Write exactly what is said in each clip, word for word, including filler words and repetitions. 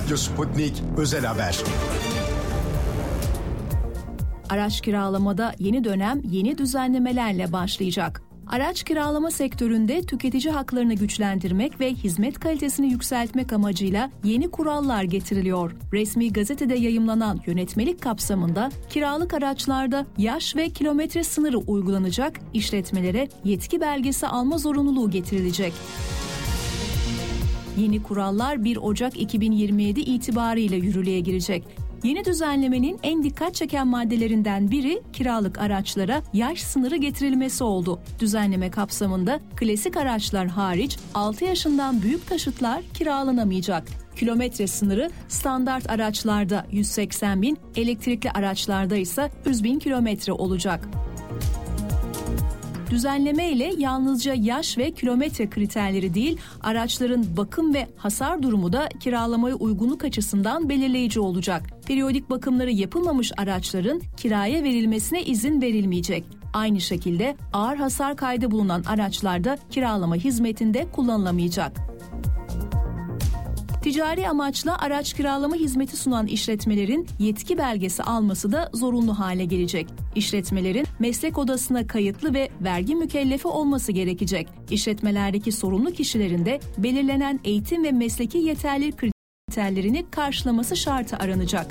Radyo Sputnik Özel Haber. Araç kiralamada yeni dönem yeni düzenlemelerle başlayacak. Araç kiralama sektöründe tüketici haklarını güçlendirmek ve hizmet kalitesini yükseltmek amacıyla yeni kurallar getiriliyor. Resmi gazetede yayımlanan yönetmelik kapsamında kiralık araçlarda yaş ve kilometre sınırı uygulanacak, işletmelere yetki belgesi alma zorunluluğu getirilecek. Yeni kurallar bir Ocak iki bin yirmi yedi itibariyle yürürlüğe girecek. Yeni düzenlemenin en dikkat çeken maddelerinden biri kiralık araçlara yaş sınırı getirilmesi oldu. Düzenleme kapsamında klasik araçlar hariç altı yaşından büyük taşıtlar kiralanamayacak. Kilometre sınırı standart araçlarda yüz seksen bin, elektrikli araçlarda ise yüz bin kilometre olacak. Düzenleme ile yalnızca yaş ve kilometre kriterleri değil, araçların bakım ve hasar durumu da kiralamaya uygunluk açısından belirleyici olacak. Periyodik bakımları yapılmamış araçların kiraya verilmesine izin verilmeyecek. Aynı şekilde ağır hasar kaydı bulunan araçlarda kiralama hizmetinde kullanılamayacak. Ticari amaçla araç kiralama hizmeti sunan işletmelerin yetki belgesi alması da zorunlu hale gelecek. İşletmelerin meslek odasına kayıtlı ve vergi mükellefi olması gerekecek. İşletmelerdeki sorumlu kişilerin de belirlenen eğitim ve mesleki yeterlilik kriterlerini karşılaması şartı aranacak.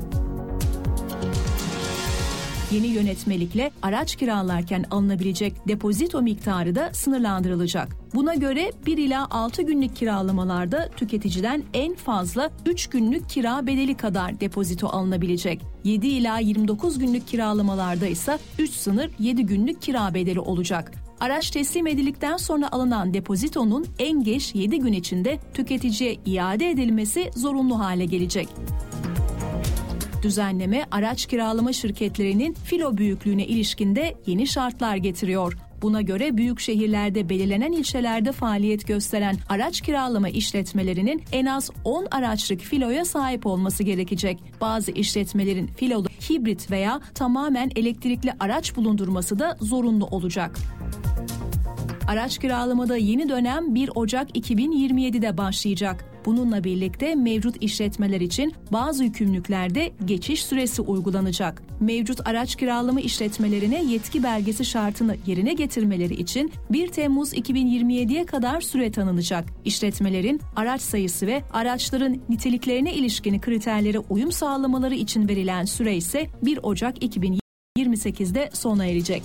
Yeni yönetmelikle araç kiralarken alınabilecek depozito miktarı da sınırlandırılacak. Buna göre bir ila altı günlük kiralamalarda tüketiciden en fazla üç günlük kira bedeli kadar depozito alınabilecek. yedi ila yirmi dokuz günlük kiralamalarda ise üç sınır yedi günlük kira bedeli olacak. Araç teslim edildikten sonra alınan depozitonun en geç yedi gün içinde tüketiciye iade edilmesi zorunlu hale gelecek. Düzenleme araç kiralama şirketlerinin filo büyüklüğüne ilişkinde yeni şartlar getiriyor. Buna göre büyük şehirlerde belirlenen ilçelerde faaliyet gösteren araç kiralama işletmelerinin en az on araçlık filoya sahip olması gerekecek. Bazı işletmelerin filolu hibrit veya tamamen elektrikli araç bulundurması da zorunlu olacak. Araç kiralamada yeni dönem bir Ocak iki bin yirmi yedide başlayacak. Bununla birlikte mevcut işletmeler için bazı yükümlülüklerde geçiş süresi uygulanacak. Mevcut araç kiralama işletmelerine yetki belgesi şartını yerine getirmeleri için bir Temmuz iki bin yirmi yediye kadar süre tanınacak. İşletmelerin araç sayısı ve araçların niteliklerine ilişkin kriterlere uyum sağlamaları için verilen süre ise bir Ocak iki bin yirmi sekizde sona erecek.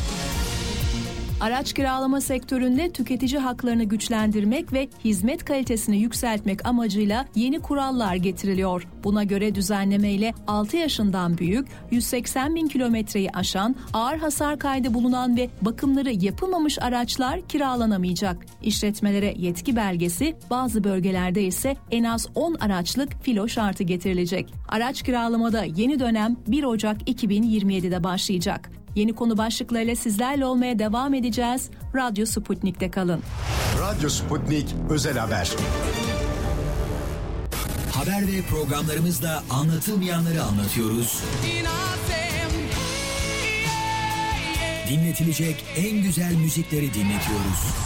Araç kiralama sektöründe tüketici haklarını güçlendirmek ve hizmet kalitesini yükseltmek amacıyla yeni kurallar getiriliyor. Buna göre düzenleme ile altı yaşından büyük, yüz seksen bin kilometreyi aşan, ağır hasar kaydı bulunan ve bakımları yapılmamış araçlar kiralanamayacak. İşletmelere yetki belgesi, bazı bölgelerde ise en az on araçlık filo şartı getirilecek. Araç kiralamada yeni dönem bir Ocak iki bin yirmi yedide başlayacak. Yeni konu başlıklarıyla sizlerle olmaya devam edeceğiz. Radyo Sputnik'te kalın. Radyo Sputnik Özel Haber. Haber ve programlarımızda anlatılmayanları anlatıyoruz. Dinletilecek en güzel müzikleri dinletiyoruz.